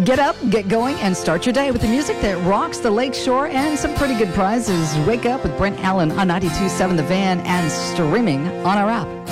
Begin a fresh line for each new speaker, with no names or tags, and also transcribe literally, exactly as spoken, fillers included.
Get up, get going, and start your day with the music that rocks the lakeshore and some pretty good prizes. Wake up with Brent Allen on ninety-two point seven The Van and streaming on our app.